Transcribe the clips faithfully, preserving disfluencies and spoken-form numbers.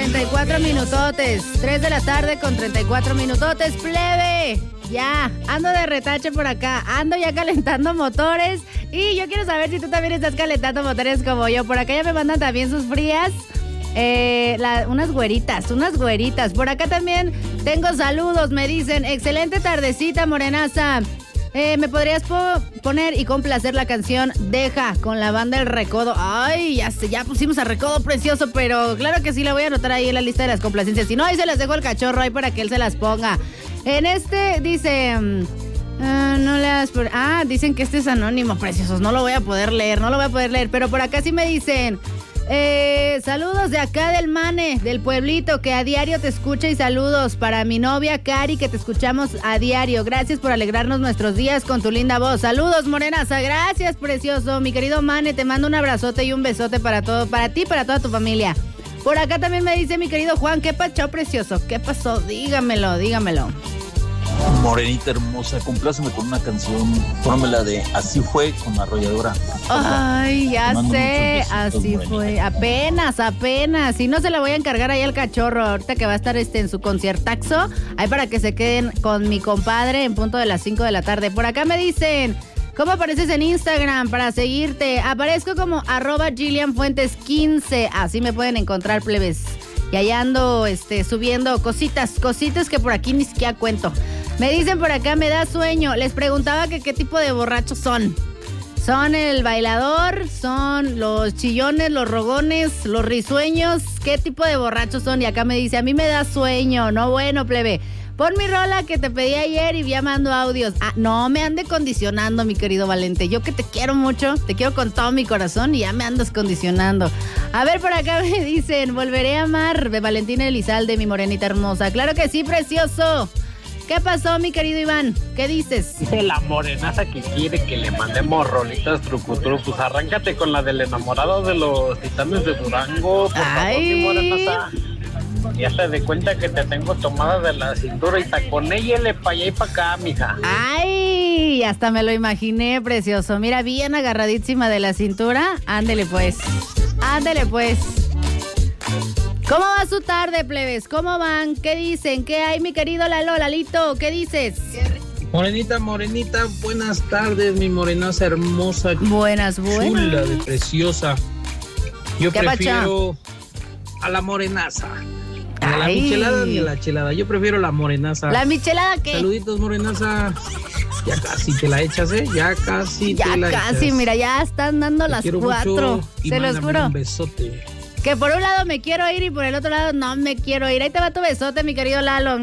treinta y cuatro minutotes. tres de la tarde con treinta y cuatro minutotes, plebe. Ya, ando de retache por acá, ando ya calentando motores y yo quiero saber si tú también estás calentando motores como yo. Por acá ya me mandan también sus frías, eh, la, unas güeritas, unas güeritas. Por acá también tengo saludos, me dicen, excelente tardecita, morenaza. Eh, ¿Me podrías po- poner y complacer la canción Deja con la banda El Recodo? Ay, ya sé, ya pusimos a Recodo Precioso, pero claro que sí, la voy a anotar ahí en la lista de las complacencias. Si no, ahí se las dejo al cachorro ahí para que él se las ponga. En este dice... Uh, no le das por... Ah, dicen que este es anónimo, preciosos. No lo voy a poder leer, no lo voy a poder leer. Pero por acá sí me dicen... Eh, saludos de acá del Mane, del pueblito, que a diario te escucha, y saludos para mi novia Cari, que te escuchamos a diario. Gracias por alegrarnos nuestros días con tu linda voz. Saludos, morenaza. Gracias, precioso. Mi querido Mane, te mando un abrazote y un besote para todo, para ti y para toda tu familia. Por acá también me dice mi querido Juan, ¿qué pasó, precioso? ¿Qué pasó? Dígamelo, dígamelo. Morenita hermosa, compláceme con una canción, pónmela de Así Fue con Arrolladora. Ay, ya sé, así Morenita. fue, apenas, apenas, y no se la voy a encargar ahí al cachorro, ahorita que va a estar este en su conciertaxo, ahí para que se queden con mi compadre en punto de las cinco de la tarde. Por acá me dicen, ¿cómo apareces en Instagram para seguirte? Aparezco como arroba Gillian Fuentes quince, así me pueden encontrar, plebes. Y allá ando este, subiendo cositas, cositas que por aquí ni siquiera cuento. Me dicen por acá, me da sueño. Les preguntaba que qué tipo de borrachos son. ¿Son el bailador? ¿Son los chillones, los rogones, los risueños? ¿Qué tipo de borrachos son? Y acá me dice, a mí me da sueño. No, bueno, plebe. Pon mi rola que te pedí ayer y ya mando audios. Ah, no me ande condicionando, mi querido Valente. Yo que te quiero mucho, te quiero con todo mi corazón y ya me andas condicionando. A ver, por acá me dicen, volveré a amar, de Valentina Elizalde, mi morenita hermosa. Claro que sí, precioso. ¿Qué pasó, mi querido Iván? ¿Qué dices? Dice la morenaza que quiere que le mandemos rolitas trucutru. Pues arráncate con la del enamorado de los Titanes de Durango. Por favor, mi morenaza. Ya te de cuenta que te tengo tomada de la cintura y taconélele pa' allá y pa' acá, mija. Ay, hasta me lo imaginé, precioso. Mira, bien agarradísima de la cintura. Ándele pues, ándele pues. ¿Cómo va su tarde, plebes? ¿Cómo van? ¿Qué dicen? ¿Qué hay, mi querido Lalo, Lalito? ¿Qué dices? Morenita, morenita, buenas tardes, mi morenaza hermosa. Buenas, buenas. Chula, de preciosa. Yo ¿Qué prefiero pacha? a la morenaza. Ni a la Ay. michelada ni a la chelada. Yo prefiero la morenaza. ¿La michelada qué? Saluditos, morenaza. Ya casi te la echas, ¿eh? Ya casi ya te la casi, echas. mira, ya están dando Te las quiero cuatro. mucho y Se los mándame juro. un besote. Que por un lado me quiero ir y por el otro lado no me quiero ir. Ahí te va tu besote, mi querido Lalo.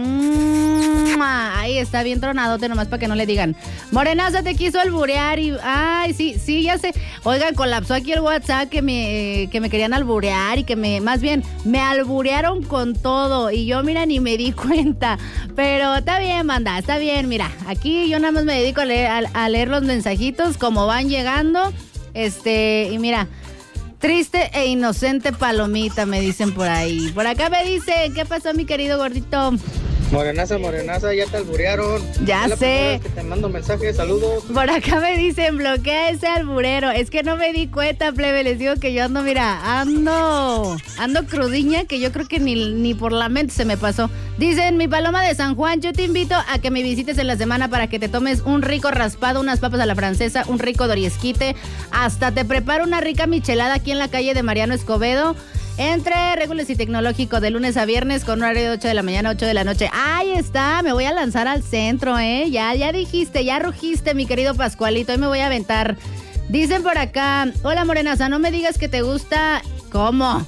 ¡Mua! Ahí está, bien tronadote, nomás para que no le digan. Morenaza te quiso alburear y... Ay, sí, sí, ya sé. Oigan, colapsó aquí el WhatsApp que me, que me querían alburear y que me... Más bien, me alburearon con todo y yo, mira, ni me di cuenta. Pero está bien, banda, está bien, mira. Aquí yo nada más me dedico a leer, a, a leer los mensajitos como van llegando. Este, y mira... Triste e inocente palomita, me dicen por ahí. Por acá me dicen, ¿qué pasó, mi querido gordito? Morenaza, morenaza, ya te alburearon. Ya Es la sé. primera vez que te mando mensajes, saludos. Por acá me dicen, bloquea ese alburero. Es que no me di cuenta, plebe. Les digo que yo ando, mira, ando, ando crudiña, que yo creo que ni, ni por la mente se me pasó. Dicen, mi paloma de San Juan, yo te invito a que me visites en la semana para que te tomes un rico raspado, unas papas a la francesa, un rico doriesquite. Hasta te preparo una rica michelada aquí en la calle de Mariano Escobedo. Entre Regules y Tecnológico de lunes a viernes con horario de ocho de la mañana a ocho de la noche. Ahí está, me voy a lanzar al centro, ¿eh? Ya, ya dijiste, ya rugiste, mi querido Pascualito. Hoy me voy a aventar. Dicen por acá, hola morenaza, no me digas que te gusta... ¿Cómo?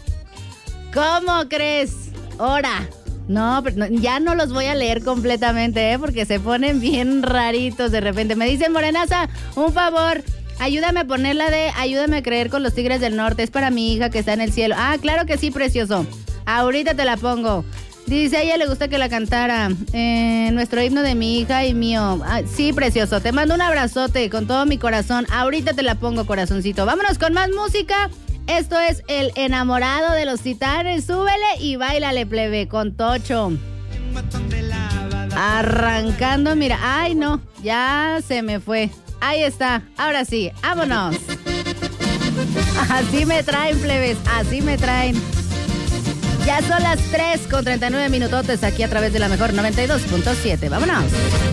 ¿Cómo crees? Ahora. No, pero no, ya no los voy a leer completamente, ¿eh? Porque se ponen bien raritos de repente. Me dicen, morenaza, un favor... Ayúdame a ponerla de Ayúdame a creer con los Tigres del Norte. Es para mi hija que está en el cielo. Ah, claro que sí, precioso. Ahorita te la pongo. Dice, a ella le gusta que la cantara. Eh, nuestro himno de mi hija y mío. Ah, sí, precioso. Te mando un abrazote con todo mi corazón. Ahorita te la pongo, corazoncito. Vámonos con más música. Esto es El Enamorado de los Titanes. Súbele y báilale, plebe, con Tocho. Arrancando, mira. Ay, no. Ya se me fue. Ahí está, ahora sí, vámonos. Así me traen, plebes, así me traen. Ya son las tres con treinta y nueve minutotes aquí a través de la mejor noventa y dos punto siete. Vámonos.